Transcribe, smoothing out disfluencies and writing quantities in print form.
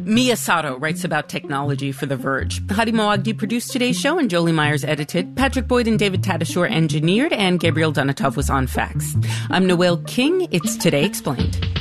Mia Sato writes about technology for The Verge. Hadi Moagdi produced today's show, and Jolie Myers edited. Patrick Boyd and David Tadashore engineered, and Gabriel Donatov was on fax. I'm Noel King. It's Today Explained.